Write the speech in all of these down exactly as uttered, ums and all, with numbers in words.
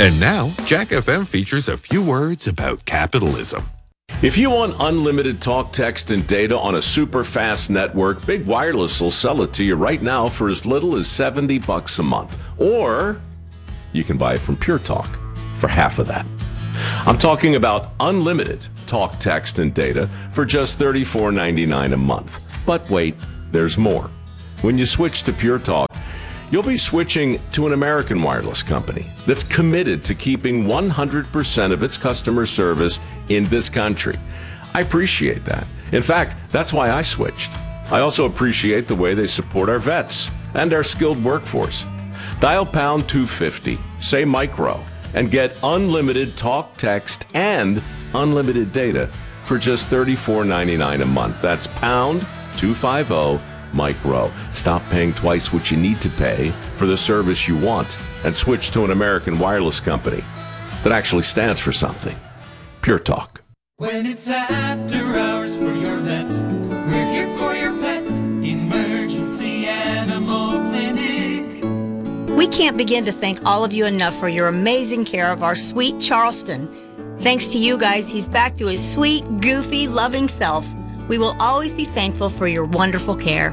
And now, Jack F M features a few words about capitalism. If you want unlimited talk, text, and data on a super fast network, Big Wireless will sell it to you right now for as little as seventy bucks a month. Or you can buy it from Pure Talk for half of that. I'm talking about unlimited talk, text, and data for just thirty-four ninety-nine a month. But wait, there's more. When you switch to Pure Talk, you'll be switching to an American wireless company that's committed to keeping one hundred percent of its customer service in this country. I appreciate that. In fact, that's why I switched. I also appreciate the way they support our vets and our skilled workforce. Dial pound two fifty, say micro, and get unlimited talk, text, and unlimited data for just thirty-four ninety-nine a month. That's pound two fifty micro. Stop paying twice what you need to pay for the service you want and switch to an American wireless company that actually stands for something. Pure Talk. When it's after hours for your vet, we're here for your pet. Emergency Animal Clinic. We can't begin to thank all of you enough for your amazing care of our sweet Charleston. Thanks to you guys, he's back to his sweet, goofy, loving self. We will always be thankful for your wonderful care.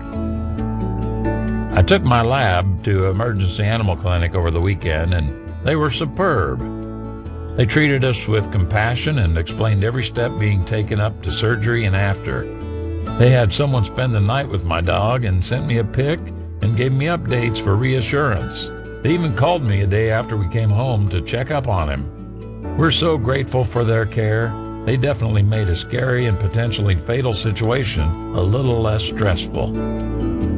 I took my lab to Emergency Animal Clinic over the weekend, and they were superb. They treated us with compassion and explained every step being taken up to surgery and after. They had someone spend the night with my dog and sent me a pic and gave me updates for reassurance. They even called me a day after we came home to check up on him. We're so grateful for their care. They definitely made a scary and potentially fatal situation a little less stressful.